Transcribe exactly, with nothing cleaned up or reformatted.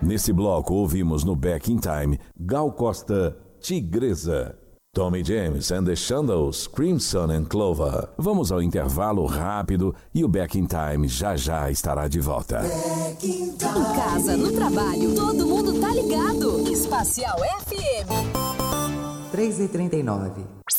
Nesse bloco ouvimos no Back in Time Gal Costa, Tigresa. Tommy James and the Shandles, Crimson and Clover. Vamos ao intervalo rápido e o Back in Time já já estará de volta. Em casa, no trabalho, todo mundo tá ligado. Espacial F M. três e trinta e nove.